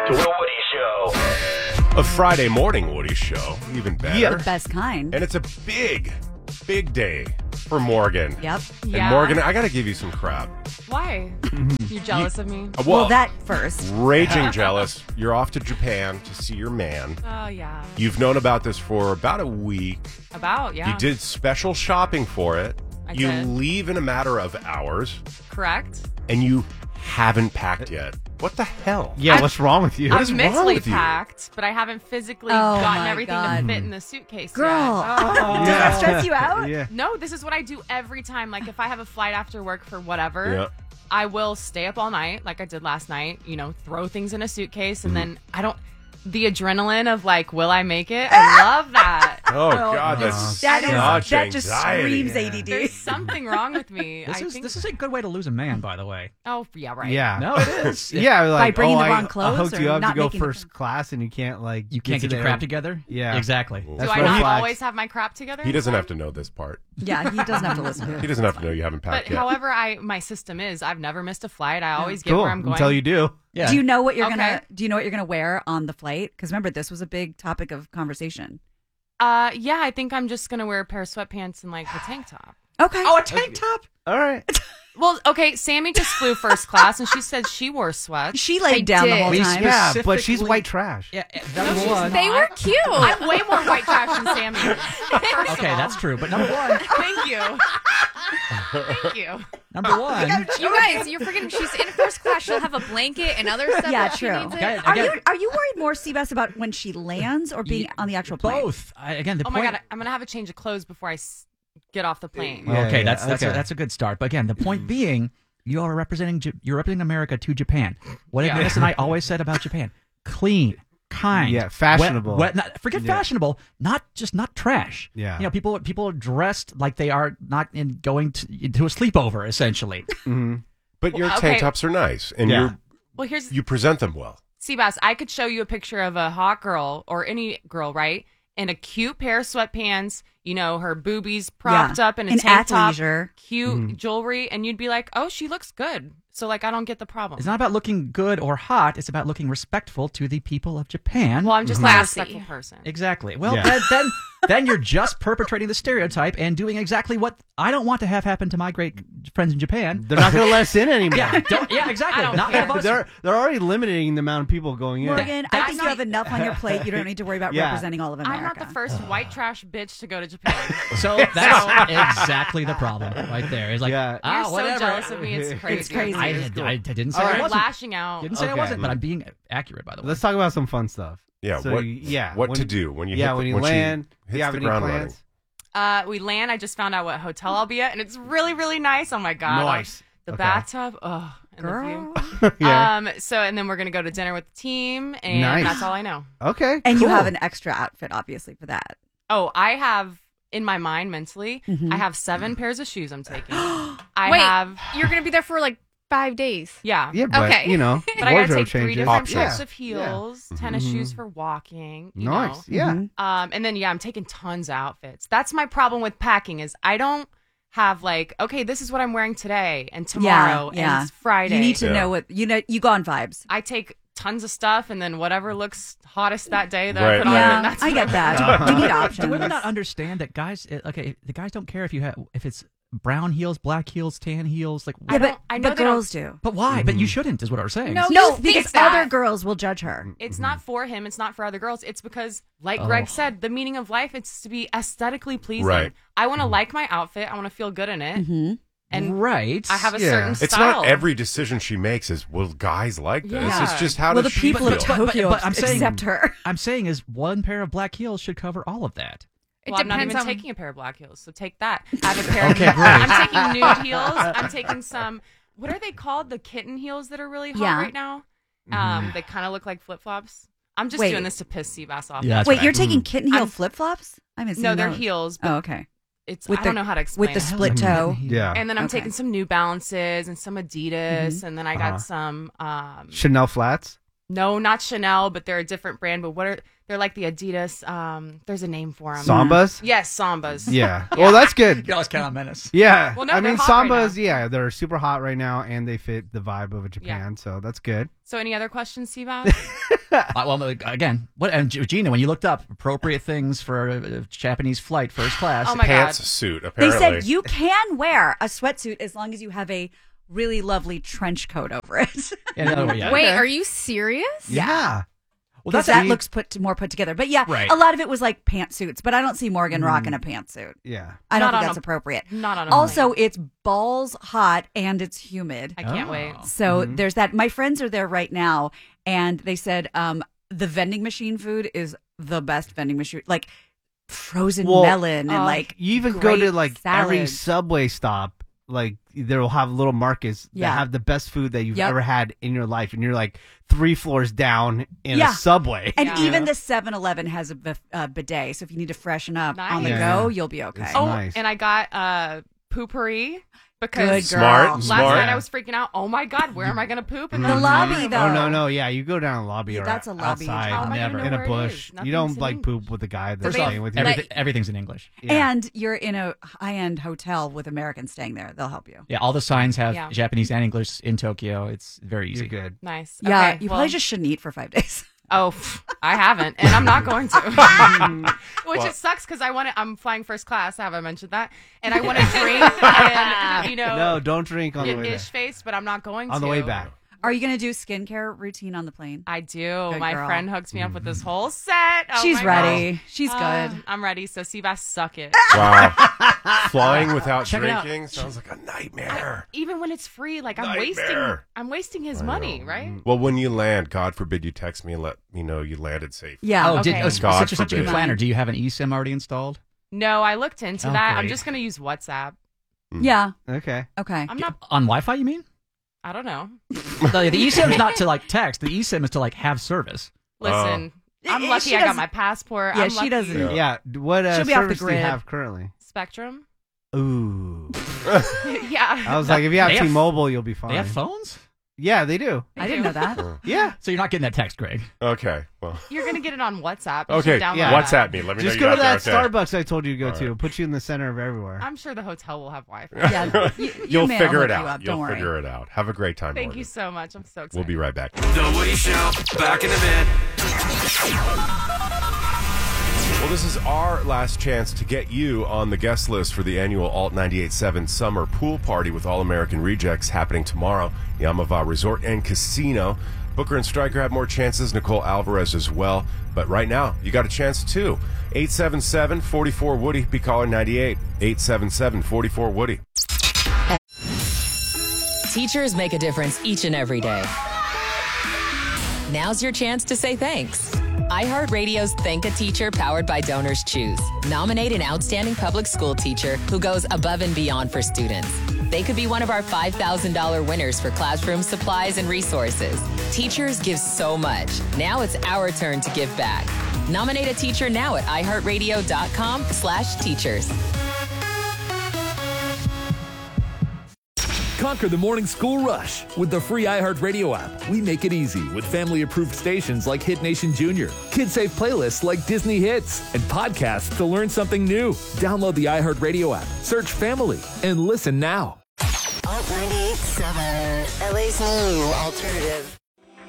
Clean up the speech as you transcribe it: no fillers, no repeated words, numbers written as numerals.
The Will Woody Show. A Friday morning Woody Show, even better. Yeah, the best kind. And it's a big day for Morgan. Yep. And Yeah. Morgan, I got to give you some crap. Why? You jealous of me? Well, that first. Raging jealous. You're off to Japan to see your man. Oh, yeah. You've known about this for about a week. Yeah. You did special shopping for it. I you did. leave in a matter of hours. Correct. And you haven't packed yet. What the hell? Yeah, what's wrong with you? What I've is wrong mentally with you? packed, but I haven't physically Oh, gotten my everything God. to fit in the suitcase Girl. yet. Does that stress you out? Yeah. No, this is what I do every time. Like, if I have a flight after work for whatever, Yeah. I will stay up all night, like I did last night, throw things in a suitcase, and then the adrenaline of, like, will I make it? I love that. Oh, God, that's That such just anxiety. screams ADD. There's something wrong with me. This is a good way to lose a man, by the way. Oh, yeah, right. Yeah. No, it is. Yeah, like, bringing the I wrong clothes hooked you or up to not go making first class, and you can't You can't get your crap together? Yeah. Exactly. Do That's I red not flags. always have my crap together? He doesn't have to know this part. Yeah, he doesn't have to listen to He it. doesn't have to know you haven't But packed yet. however my system is, I've never missed a flight. I always get Cool. where I'm going. Until you do. Yeah. Do you know what you're Okay. gonna? Do you know what you're gonna wear on the flight? Because remember, this was a big topic of conversation. Yeah, I think I'm just gonna wear a pair of sweatpants and like a tank top. Okay. Oh, a tank top? All right. Well, okay, Sammy just flew first class and she said she wore sweats. She laid down the did. whole We time. Yeah, but she's Specifically- white trash. Yeah, number she's one. They were cute. I'm way more white trash than Sammy. First of Okay, all. that's true. But number one, Thank you. Thank you. number one. You guys, you're forgetting she's in first class. She'll have a blanket and other stuff. Yeah, if she true. needs it. Okay, Are you worried more, Seabass, about when she lands or being on the actual plane? Both. Again, the Oh my point. god, I'm gonna have a change of clothes before I get off the plane. Yeah, Okay, yeah, that's okay. that's a good start. But again, the point being, you're representing America to Japan. What Yeah. Dennis and I always said about Japan: clean, kind, Yeah, fashionable. Forget Yeah. fashionable, not trash. Yeah. People are dressed like they are not going to a sleepover, essentially. But your Well, tank okay. tops are nice, and Yeah. Well, here's you present them well. Seabass, I could show you a picture of a hot girl or any girl, right? In a cute pair of sweatpants, her boobies propped up in a In tank top, athleisure. cute jewelry, and you'd be like, oh, she looks good. So, like, I don't get the problem. It's not about looking good or hot. It's about looking respectful to the people of Japan. Well, I'm just not a Classy. respectful person. Exactly. Well, Yeah. then you're just perpetrating the stereotype and doing exactly what I don't want to have happen to my great friends in Japan. They're not going to let us in anymore. Yeah, exactly. I don't Not care. one of us. They're already limiting the amount of people going in. Morgan, I That's think you not- have enough on your plate. You don't need to worry about Yeah. representing all of America. I'm not the first white trash bitch to go to Japan. So that's exactly the problem right there. It's like, Yeah. You're so whatever. jealous of me. It's crazy. It's crazy. I didn't say All I right. You're wasn't. lashing out. Didn't say I Okay. wasn't, but I'm being accurate, by the way. Let's talk about some fun stuff. Yeah. So, what What to do when you yeah, hit the, when you when land? She Do you hits have the any ground plans? running. We land. I just found out what hotel I'll be at, and it's really, really nice. Oh my god. Nice. The Okay. bathtub. Oh, and the Girl. view. Yeah. So and then we're gonna go to dinner with the team, and Nice. that's all I know. Okay. And you cool. have an extra outfit, obviously, for that. Oh, I have in my mind mentally, Mhm. I have 7 pairs of shoes I'm taking. Wait, I have you're gonna be there for like 5 days. yeah. Yeah, but Okay. But I gotta wardrobe take 3 changes. different Options. pairs of heels, tennis shoes for walking. You Nice. know. Yeah. Mhm. And then I'm taking tons of outfits. That's my problem with packing is I don't have like, okay, this is what I'm wearing today and tomorrow yeah. and Friday. You need to Yeah. know what you go on vibes. I take tons of stuff and then whatever looks hottest that day that Right. I put on. Yeah, and that's I what get that. Uh-huh. You need Do options. women not understand that guys? Okay, the guys don't care if it's brown heels, black heels, tan heels. Like, Yeah, I but don't- I know but they don't- girls do. but why? But you shouldn't, is what I'm saying. No, No, you think because that. other girls will judge her. It's not for him. It's not for other girls. It's because, like Greg said, the meaning of life is to be aesthetically pleasing. Right. I want to like my outfit. I want to feel good in it. Mm-hmm. And right? I have a Yeah. certain It's style. not every decision she makes is, will guys like this? Yeah. It's just how Well, the does she people feel? of Tokyo but I'm saying- accept her. I'm saying is one pair of black heels should cover all of that. It Well, I'm not depends even on. taking a pair of black heels, so take that. I have a pair. Okay, of, great. I'm taking nude heels. I'm taking some. What are they called? The kitten heels that are really hot Yeah. right now. They kind of look like flip flops. I'm just Wait. doing this to piss Seabass off. Yeah, that's Wait, right. you're taking kitten heel I'm- flip flops? I haven't seen No, they're those. heels. But Oh, okay. it's With I the- don't know how to explain with the it. split toe. Yeah. And then I'm Okay. taking some New Balances and some Adidas, and then I got Uh-huh. some. Chanel flats. No, not Chanel, but they're a different brand. But what are They're like the Adidas. There's a name for them. Sambas? Yes, Sambas. Yeah. Well, that's good. You always count on Menace. Yeah. Well, no, I they're mean, hot right Sambas, yeah, they're super hot right now, and they fit the vibe of a Japan, so that's good. So, any other questions, Seabass? Well, again, what? And Gina, when you looked up appropriate things for a Japanese flight, first class, Oh my God. Pantsuit, They apparently. said you can wear a sweatsuit as long as you have a really lovely trench coat over it. in another way, yeah. Wait, are you serious? Yeah. Well, Because that's that looks more put together. But yeah, Right. a lot of it was like pantsuits, but I don't see Morgan rocking a pantsuit. Yeah. I don't Not think on that's a- appropriate. Not on a Also, plane. it's balls hot and it's humid. I can't Oh. wait. So there's that. My friends are there right now, and they said the vending machine food is the best vending machine. Like frozen Well, melon and like You even go to great like every salads. Subway stop, like they'll have little markets Yeah. that have the best food that you've Yep. ever had in your life, and you're like 3 floors down in Yeah. a Subway. And Yeah. even the 7-Eleven has a bidet, so if you need to freshen up on the Nice. go, Yeah. you'll be okay. It's Oh, nice. and I got poopery because Good girl. Smart, last smart. night I was freaking out. Oh my God, where am I going to poop? In The this lobby, room? though. No, yeah, you go down a lobby Yeah, or that's a lobby. outside, How am I gonna never. know in a where it bush. is? You Nothing's don't in like English. poop with the guy that's First off, staying with you. everything's in English. Yeah. And you're in a high-end hotel with Americans staying there. They'll help you. Yeah, all the signs have Yeah. Japanese and English in Tokyo. It's very easy. You're good. Nice. Yeah, Okay, you well, probably just shouldn't eat for 5 days. Oh, I haven't, and I'm not going to. Which it sucks because I'm flying first class. Have I mentioned that? And I want to drink and No, don't drink on the get way ish back. faced, but I'm not going to. On the way back. Are you going to do skincare routine on the plane? I do. Good My girl. friend hooked me up with this whole set. Oh She's my ready. gosh. She's good. I'm ready. So Seabass, suck it. Wow. Flying without Check it out. drinking sounds like a nightmare. Even when it's free, like I'm Nightmare. wasting his money, right? Well, when you land, God forbid you text me and let me know you landed safe. Yeah. Oh, Okay. since God you're such a good forbid. planner, do you have an eSIM already installed? No, I looked into Oh, that. I'm great. just gonna use WhatsApp. Yeah. Okay. Okay. I'm not. On Wi-Fi, you mean? I don't know. The eSIM is not to like text. The eSIM is to like have service. Listen, I'm Eh, lucky she I got doesn't- my passport. Yeah, I'm she lucky. doesn't. Yeah. What She'll be off the service do you grid. have currently? Spectrum. Ooh. Yeah. I was like, if you have They have- T-Mobile, you'll be fine. They have phones? Yeah, they do. I didn't know that. Yeah. So you're not getting that text, Greg. Okay. Well. You're gonna get it on WhatsApp. You Okay. should download yeah. that. WhatsApp me. Let me Just know go you're to out that there, okay? Starbucks I told you to go All to. right. It'll put you in the center of everywhere. I'm sure the hotel will have Wi-Fi. Yeah. Your You'll man will figure it hook you out. up. You'll Don't worry. figure it out. Have a great time. Thank Morgan. you so much. I'm so excited. We'll be right back. The Woody Show. Back in a bit. Well, this is our last chance to get you on the guest list for the annual Alt 98.7 Summer Pool Party with All American Rejects happening tomorrow. Yamava Resort and Casino. Booker and Stryker have more chances. Nicole Alvarez as well. But right now, you got a chance too. 877-44-WOODY. Be caller 98. 877-44-WOODY. Teachers make a difference each and every day. Now's your chance to say thanks. iHeartRadio's Thank a Teacher powered by Donors Choose. Nominate an outstanding public school teacher who goes above and beyond for students. They could be one of our $5,000 winners for classroom supplies and resources. Teachers give so much. Now it's our turn to give back. Nominate a teacher now at iHeartRadio.com/teachers. Conquer the morning school rush with the free iHeartRadio app. We make it easy with family-approved stations like Hit Nation Junior, kid-safe playlists like Disney Hits, and podcasts to learn something new. Download the iHeartRadio app, search Family, and listen now. Alt 98.7, LA's new alternative.